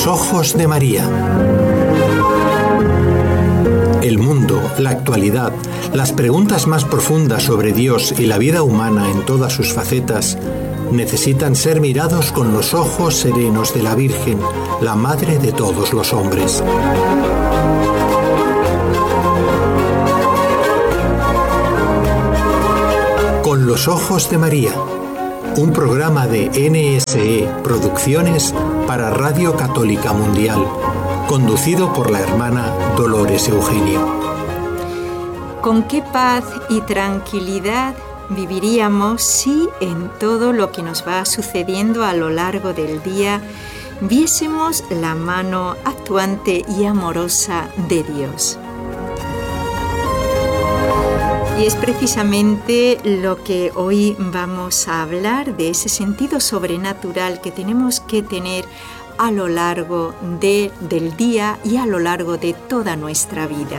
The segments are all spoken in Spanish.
los ojos de María. El mundo, la actualidad, las preguntas más profundas sobre Dios y la vida humana en todas sus facetas necesitan ser mirados con los ojos serenos de la Virgen, la Madre de todos los hombres. Con los ojos de María, un programa de NSE Producciones para Radio Católica Mundial, conducido por la hermana Dolores Eugenio. ¿Con qué paz y tranquilidad viviríamos si en todo lo que nos va sucediendo a lo largo del día viésemos la mano actuante y amorosa de Dios? Y es precisamente lo que hoy vamos a hablar, de ese sentido sobrenatural que tenemos que tener a lo largo del día y a lo largo de toda nuestra vida.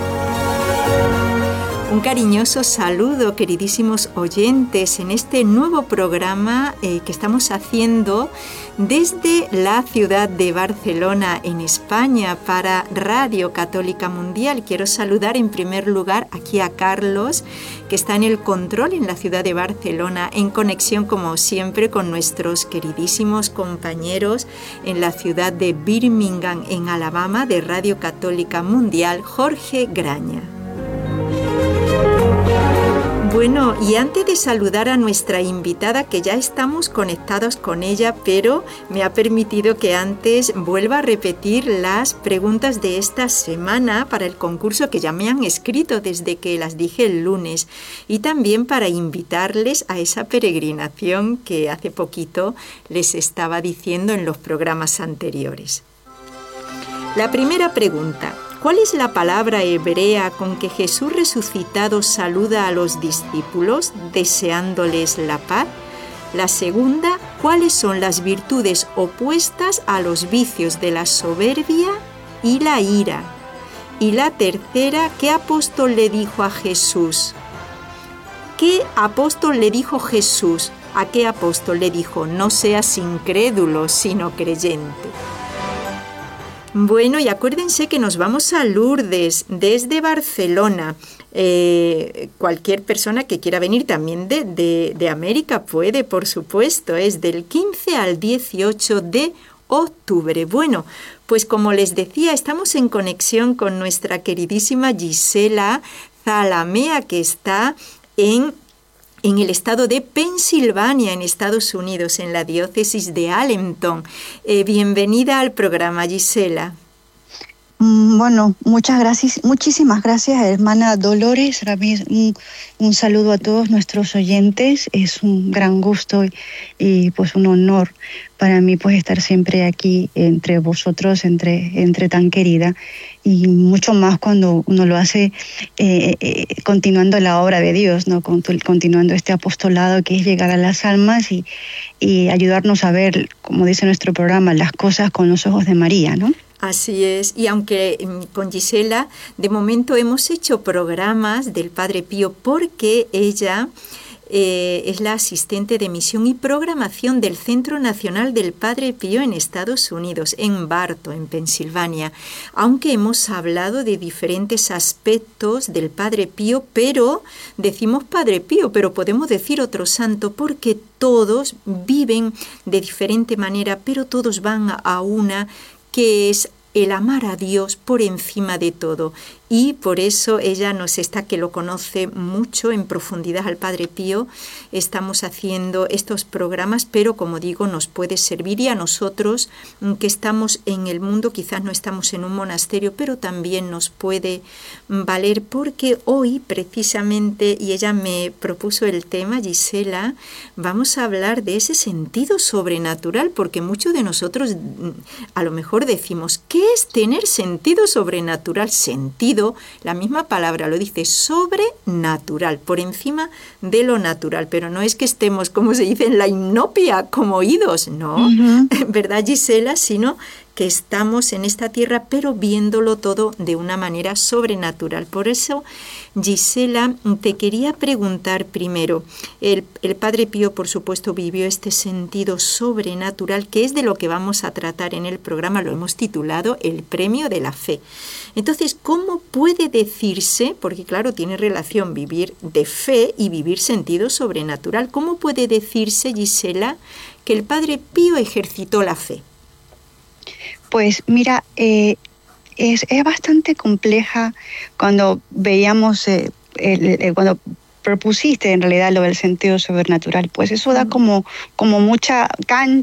Un cariñoso saludo, queridísimos oyentes, en este nuevo programa que estamos haciendo desde la ciudad de Barcelona, en España, para Radio Católica Mundial. Quiero saludar en primer lugar aquí a Carlos, que está en el control en la ciudad de Barcelona, en conexión, como siempre, con nuestros queridísimos compañeros en la ciudad de Birmingham, en Alabama, de Radio Católica Mundial, Jorge Graña. Bueno, y antes de saludar a nuestra invitada, que ya estamos conectados con ella, pero me ha permitido que antes vuelva a repetir las preguntas de esta semana para el concurso que ya me han escrito desde que las dije el lunes, y también para invitarles a esa peregrinación que hace poquito les estaba diciendo en los programas anteriores. La primera pregunta: ¿cuál es la palabra hebrea con que Jesús resucitado saluda a los discípulos, deseándoles la paz? La segunda: ¿cuáles son las virtudes opuestas a los vicios de la soberbia y la ira? Y la tercera: ¿qué apóstol le dijo a Jesús? ¿Qué apóstol le dijo Jesús? ¿A qué apóstol le dijo: no seas incrédulo, sino creyente? Bueno, y acuérdense que nos vamos a Lourdes desde Barcelona. Cualquier persona que quiera venir también de América puede, por supuesto. Es del 15 al 18 de octubre. Bueno, pues como les decía, estamos en conexión con nuestra queridísima Gisela Zalamea, que está en el estado de Pensilvania, en Estados Unidos, en la diócesis de Allenton. Bienvenida al programa, Gisela. Bueno, muchas gracias, muchísimas gracias, hermana Dolores. Un saludo a todos nuestros oyentes. Es un gran gusto y pues un honor para mí pues estar siempre aquí entre vosotros, entre tan querida, y mucho más cuando uno lo hace continuando la obra de Dios, ¿no? Continuando este apostolado que es llegar a las almas y ayudarnos a ver, como dice nuestro programa, las cosas con los ojos de María, ¿no? Así es, y aunque con Gisela de momento hemos hecho programas del Padre Pío porque ella es la asistente de misión y programación del Centro Nacional del Padre Pío en Estados Unidos, en Bartow, en Pensilvania, aunque hemos hablado de diferentes aspectos del Padre Pío, pero decimos Padre Pío, pero podemos decir otro santo porque todos viven de diferente manera, pero todos van a una, que es el amar a Dios por encima de todo. Y por eso ella nos está, que lo conoce mucho en profundidad al Padre Pío, estamos haciendo estos programas, pero como digo, nos puede servir, y a nosotros que estamos en el mundo, quizás no estamos en un monasterio, pero también nos puede valer, porque hoy precisamente, y ella me propuso el tema, Gisela, vamos a hablar de ese sentido sobrenatural, porque muchos de nosotros a lo mejor decimos, ¿qué es tener sentido sobrenatural? Sentido, la misma palabra lo dice, sobrenatural, por encima de lo natural, pero no es que estemos, como se dice, en la inopia, como oídos, no, ¿verdad, Gisela? Sino que estamos en esta tierra, pero viéndolo todo de una manera sobrenatural. Por eso, Gisela, te quería preguntar primero, el Padre Pío, por supuesto, vivió este sentido sobrenatural, que es de lo que vamos a tratar en el programa, lo hemos titulado El Premio de la Fe. Entonces, ¿cómo puede decirse, porque claro, tiene relación vivir de fe y vivir sentido sobrenatural, cómo puede decirse, Gisela, que el Padre Pío ejercitó la fe? Pues mira, es bastante compleja cuando veíamos, cuando propusiste en realidad lo del sentido sobrenatural, pues eso da como mucha